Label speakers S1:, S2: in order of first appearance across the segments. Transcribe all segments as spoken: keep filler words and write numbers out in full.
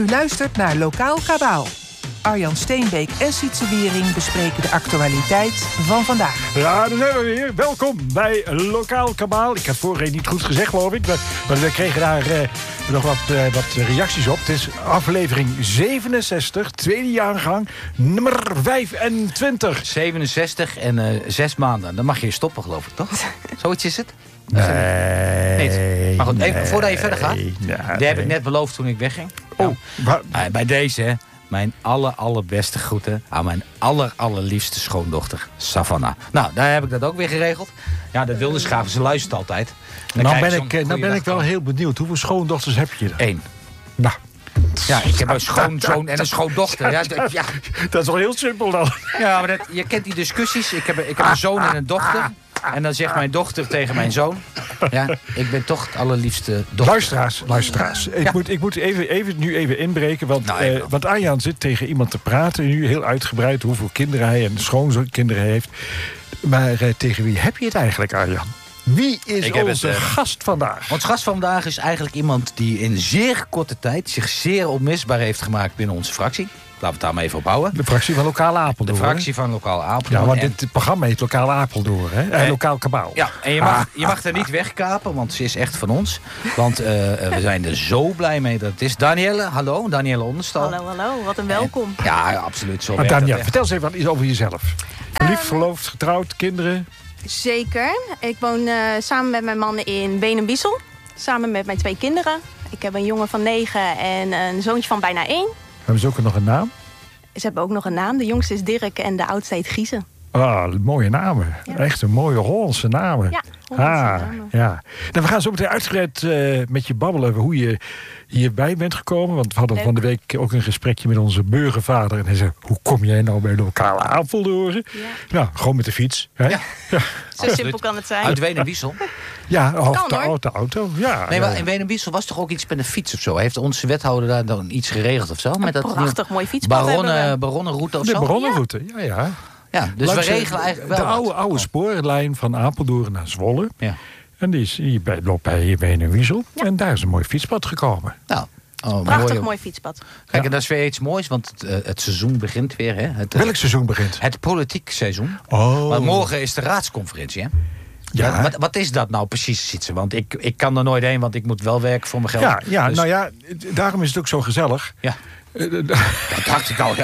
S1: U luistert naar Lokaal Kabaal. Arjan Steenbeek en Sietse Wiering bespreken de actualiteit van vandaag.
S2: Ja, daar zijn we weer. Welkom bij Lokaal Kabaal. Ik had vorige niet goed gezegd, geloof ik. Maar, maar we kregen daar uh, nog wat, uh, wat reacties op. Het is aflevering zevenenzestig, tweede jaargang, nummer vijfentwintig.
S3: zevenenzestig en uh, zes maanden. Dan mag je stoppen, geloof ik, toch? Zoiets is het?
S2: Nee.
S3: Niet. Maar goed, even, voordat je verder gaat.
S2: Nee,
S3: Die heb ik net beloofd toen ik wegging.
S2: Oh,
S3: nou, uh, bij deze, hè. Mijn aller, allerbeste groeten aan mijn aller, allerliefste schoondochter, Savannah. Nou, daar heb ik dat ook weer geregeld. Ja, dat wilde schaven, ze luistert altijd.
S2: Nou ben, ik, nou ben ik wel heel benieuwd. Hoeveel schoondochters heb je er?
S3: Eén.
S2: Nou.
S3: Ja, ik heb een schoonzoon en een schoondochter. Ja, d- ja.
S2: Dat is wel heel simpel dan.
S3: Ja, maar dat, je kent die discussies. Ik heb, ik heb een zoon en een dochter. En dan zegt mijn dochter tegen mijn zoon... ja, ik ben toch het allerliefste dochter.
S2: Luisteraars, luisteraars. Ik
S3: ja.
S2: moet, ik moet even, even, nu even inbreken. Want,
S3: nou,
S2: uh, want Arjan zit tegen iemand te praten. Nu heel uitgebreid hoeveel kinderen hij en schoonkinderen heeft. Maar uh, tegen wie heb je het eigenlijk, Arjan? Wie is
S3: ik
S2: onze
S3: het, uh,
S2: gast vandaag?
S3: Ons gast vandaag is eigenlijk iemand die in zeer korte tijd... zich zeer onmisbaar heeft gemaakt binnen onze fractie. Laten we het daar maar even op houden.
S2: De fractie van Lokaal Apeldoorn.
S3: De fractie van Lokaal Apeldoorn.
S2: Ja, want
S3: en...
S2: dit programma heet Lokaal Apeldoorn, hè? En Lokaal Kabaal.
S3: Ja, en je mag, ah. je mag er niet wegkapen, want ze is echt van ons. Want uh, we zijn er zo blij mee dat het is. Danielle, hallo. Danielle Onderstal.
S4: Hallo, hallo. Wat een welkom.
S3: En, ja, absoluut. Zo
S2: maar Danielle, vertel eens even wat iets over jezelf. Verliefd, verloofd, getrouwd, kinderen?
S4: Zeker. Ik woon uh, samen met mijn man in Beenenbiesel. Samen met mijn twee kinderen. Ik heb een jongen van negen en een zoontje van bijna één.
S2: Hebben ze ook nog een naam?
S4: Ze hebben ook nog een naam. De jongste is Dirk en de oudste heet Giese.
S2: Ah, mooie namen. Ja. Echt een mooie Hollandse namen.
S4: Ja, Hollandse
S2: ah,
S4: namen.
S2: Ja. Nou, we gaan zo meteen uitgebreid uh, met je babbelen over hoe je hierbij bent gekomen. Want we hadden Leuk. van de week ook een gesprekje met onze burgervader. En hij zei, hoe kom jij nou bij Lokaal Apeldoorn? Ja. Nou, gewoon met de fiets. Hè? Ja.
S4: Ja. Zo simpel kan het zijn.
S3: Uit Weenenbiesel?
S2: Ja, of
S4: kan,
S2: de,
S4: hoor.
S2: de auto. Ja,
S3: nee, maar in Weenenbiesel was toch ook iets met een fiets of zo? Heeft onze wethouder daar dan iets geregeld of zo?
S4: Een
S3: met dat
S4: prachtig mooi fietspad
S3: baronnen, Baronnenroute of
S2: de
S3: zo?
S2: De Baronnenroute, ja, ja.
S3: Ja, dus
S2: Langs
S3: we regelen eigenlijk wel
S2: de oude, oude
S3: oh.
S2: spoorlijn van Apeldoorn naar Zwolle.
S3: Ja.
S2: En die is hier bij, loopt bij hier bij een Wiesel. Ja. En daar is een mooi fietspad gekomen.
S3: Nou, oh,
S4: prachtig
S3: mooi,
S4: mooi fietspad.
S3: Kijk,
S2: ja.
S3: en dat is weer iets moois, want het, uh, het seizoen begint weer. Hè? Het,
S2: Welk seizoen begint?
S3: Het politiek seizoen.
S2: Oh.
S3: Maar morgen is de raadsconferentie, hè?
S2: Ja.
S3: Wat, wat is dat nou precies, Sietse? Want ik, ik kan er nooit heen, want ik moet wel werken voor mijn geld.
S2: Ja, ja
S3: dus...
S2: nou ja, daarom is het ook zo gezellig.
S3: Ja, dat dacht ik al, ja.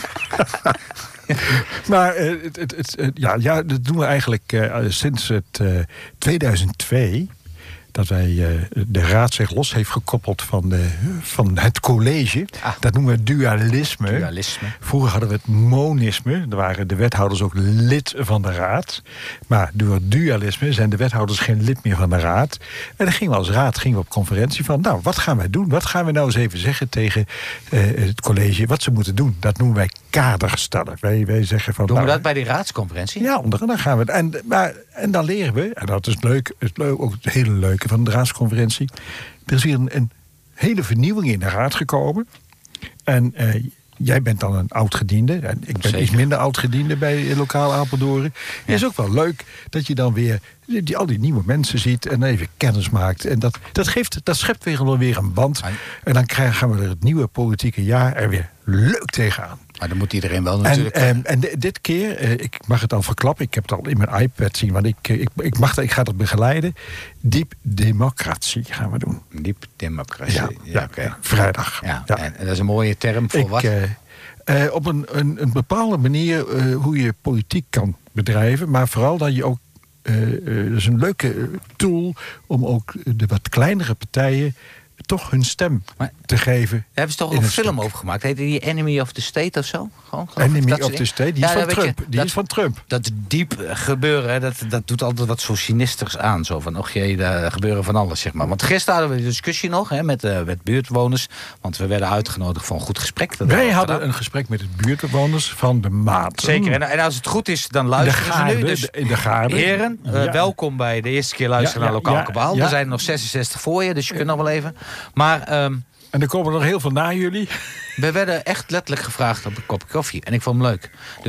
S2: Maar uh, het, het, het, het, ja, ja, dat doen we eigenlijk uh, sinds het uh, tweeduizend twee... dat wij uh, de raad zich los heeft gekoppeld van, de, van het college. Ah. Dat noemen we dualisme.
S3: dualisme.
S2: Vroeger hadden we het monisme. Daar waren de wethouders ook lid van de raad. Maar door dualisme zijn de wethouders geen lid meer van de raad. En dan gingen we als raad gingen we op conferentie van... nou, wat gaan wij doen? Wat gaan we nou eens even zeggen tegen uh, het college... wat ze moeten doen? Dat noemen wij kaderstellen. Wij, wij zeggen van...
S3: Doen
S2: nou,
S3: we dat bij die raadsconferentie?
S2: Ja, onder andere gaan we... En, maar, en dan leren we, en dat is leuk, het leuk ook het hele leuke van de raadsconferentie. Er is hier een, een hele vernieuwing in de raad gekomen. En uh, jij bent dan een oud-gediende. En ik ben
S3: Zeker.
S2: iets minder oud-gediende bij Lokaal Apeldoorn. Het
S3: Ja.
S2: is ook wel leuk dat je dan weer die, al die nieuwe mensen ziet en even kennis maakt. En dat, dat, geeft, dat schept weer, weer een band.
S3: Ai.
S2: En dan krijgen, gaan we er het nieuwe politieke jaar er weer leuk tegenaan.
S3: Maar dan moet iedereen wel natuurlijk...
S2: En, um, en de, dit keer, uh, ik mag het al verklappen... ik heb het al in mijn iPad zien, want ik, ik, ik, mag dat, ik ga dat begeleiden. Diep democratie gaan we doen.
S3: Diep democratie.
S2: Ja,
S3: Ja,
S2: ja,
S3: okay.
S2: ja, vrijdag.
S3: Ja,
S2: Ja.
S3: En, en dat is een mooie term voor
S2: ik,
S3: wat?
S2: Uh, uh, op een, een, een bepaalde manier uh, hoe je politiek kan bedrijven... maar vooral dat je ook... Uh, uh, dat is een leuke tool om ook de wat kleinere partijen... toch hun stem
S3: maar,
S2: te geven.
S3: Daar hebben ze toch ook een film over gemaakt? Heette die Enemy of the State of zo? Gewoon,
S2: Enemy of the State, die, ja, is, van Trump. Je, die
S3: dat,
S2: is van Trump.
S3: Dat diep gebeuren, hè, dat, dat doet altijd wat zo sinisters aan. Zo van, och jee, daar gebeuren van alles, zeg maar. Want gisteren hadden we de discussie nog hè, met, uh, met buurtbewoners. Want we werden uitgenodigd voor een goed gesprek. Dat
S2: Wij hadden gedaan. een gesprek met de buurtbewoners van de Maat.
S3: Zeker, en, en als het goed is, dan luisteren
S2: gaarde,
S3: ze nu. Dus,
S2: de, in de gaarde.
S3: Heren, uh,
S2: ja.
S3: welkom bij de eerste keer luisteren ja, naar Lokaal ja, Kabaal. Ja. Er zijn er nog zesenzestig voor je, dus je kunt nog wel even. Maar... Um,
S2: En er komen er heel veel na jullie.
S3: We werden echt letterlijk gevraagd op een kopje koffie. En ik vond hem leuk. Dus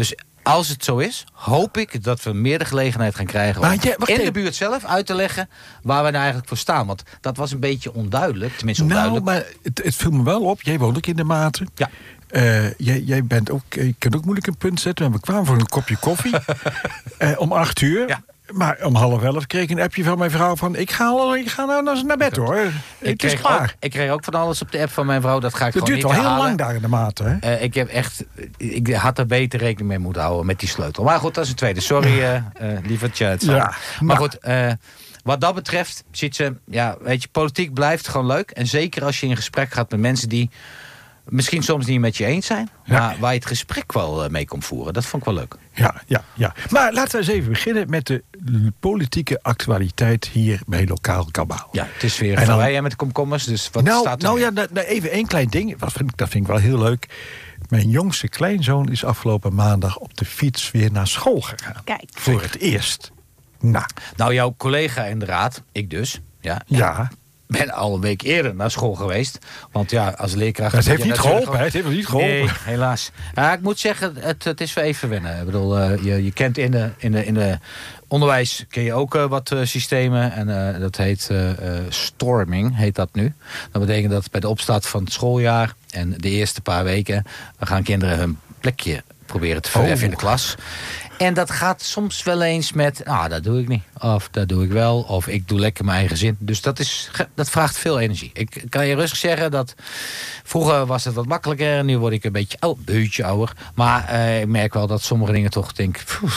S3: als het zo is, hoop ik dat we meer de gelegenheid gaan krijgen... om
S2: Maar jij- wacht
S3: in de
S2: even.
S3: buurt zelf uit te leggen waar we nou eigenlijk voor staan. Want dat was een beetje onduidelijk. Tenminste
S2: Nou,
S3: onduidelijk.
S2: maar het, het viel me wel op. Jij woont ook in de Maten.
S3: Ja.
S2: Eh, jij, jij bent ook, je kunt ook moeilijk een punt zetten. We kwamen voor een kopje koffie eh, om acht uur.
S3: Ja.
S2: Maar om half elf kreeg ik een appje van mijn vrouw van... ik ga, al, ik ga nou naar, naar bed hoor.
S3: ik,
S2: Het is
S3: kreeg
S2: klaar.
S3: ook, ik kreeg ook van alles op de app van mijn vrouw. Dat ga ik
S2: Het
S3: gewoon
S2: duurt
S3: niet
S2: wel heel
S3: herhalen.
S2: lang daar in de Maten. Hè?
S3: Eh, ik heb echt, ik had er beter rekening mee moeten houden met die sleutel. Maar goed, dat is een tweede. Sorry, uh, uh, lievertje. Het zal.
S2: Ja,
S3: maar
S2: nou.
S3: goed, uh, wat dat betreft, ziet ze, ja, weet je, politiek blijft gewoon leuk. En zeker als je in gesprek gaat met mensen die misschien soms niet met je eens zijn,
S2: Ja.
S3: maar waar je het gesprek wel uh, mee komt voeren. Dat vond ik wel leuk.
S2: Ja, ja, ja. Maar laten we eens even beginnen met de politieke actualiteit hier bij Lokaal Kabaal.
S3: Ja, het is weer
S2: En dan-
S3: voorbij hè, met de komkommers. Dus wat
S2: nou,
S3: staat er?
S2: nou ja, nou, nou, even één klein ding. Dat vind, ik, dat vind ik wel heel leuk. Mijn jongste kleinzoon is afgelopen maandag op de fiets weer naar school gegaan.
S4: Kijk.
S2: Voor het eerst. Nou,
S3: Nou, jouw collega in de raad, ik dus, ja,
S2: ja.
S3: ben al een week eerder naar school geweest. Want ja, als leerkracht...
S2: Het heeft
S3: heb je
S2: niet
S3: natuurlijk
S2: geholpen, hè? Het heeft niet geholpen.
S3: Nee, helaas. Ja, ik moet zeggen, het, het is wel even wennen. Ik bedoel, uh, je, je kent in de, in de, in de onderwijs ken je ook uh, wat uh, systemen. En uh, dat heet uh, uh, storming, heet dat nu. Dat betekent dat bij de opstart van het schooljaar en de eerste paar weken gaan kinderen hun plekje proberen te verwerven
S2: Oh.
S3: in de klas. En dat gaat soms wel eens met, ah, dat doe ik niet. Of dat doe ik wel. Of ik doe lekker mijn eigen zin. Dus dat, is, dat vraagt veel energie. Ik kan je rustig zeggen dat vroeger was het wat makkelijker. Nu word ik een beetje, oh, een beetje ouder. Maar uh, ik merk wel dat sommige dingen toch denk, pff,